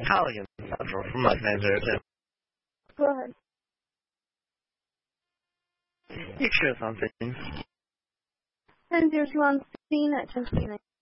Halligan Central from my manager. Go ahead. Pictures on things. 10-2 on scene at 10:29.